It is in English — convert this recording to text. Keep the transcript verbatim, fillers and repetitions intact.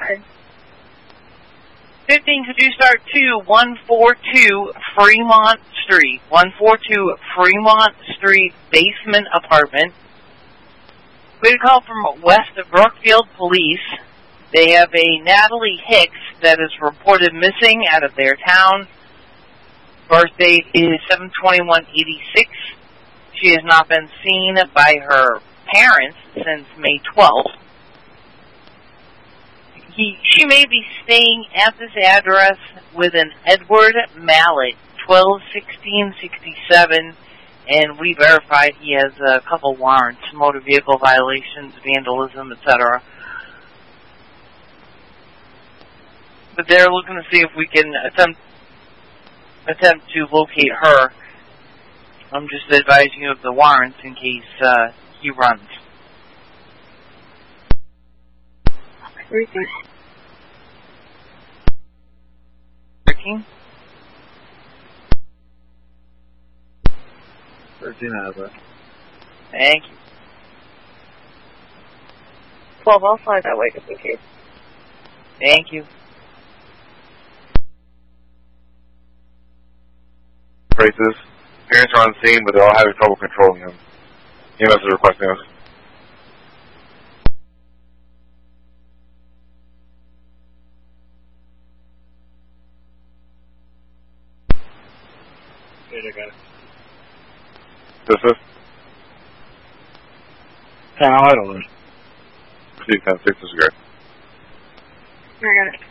ahead. fifteen, could you start to one forty-two Fremont Street, one forty-two Fremont Street, basement apartment. We had a call from West Brookfield Police. They have a Natalie Hicks that is reported missing out of their town. Birth date is seven twenty-one eighty-six. She has not been seen by her parents since May twelfth. He, she may be staying at this address with an Edward Mallet, twelve sixteen sixty-seven, and we verified he has a couple warrants, motor vehicle violations, vandalism, et cetera. But they're looking to see if we can attempt attempt to locate her. I'm just advising you of the warrants in case uh, he runs. Everything. thirteen? thirteen has it. Thank you. twelve, I'll fly that way just in case. Thank you. Braces. Parents are on scene, but they're all having trouble controlling him. E M S is requesting us. Good, I got it. This is? ten, I'll idle then. Proceed ten six is great. I got it.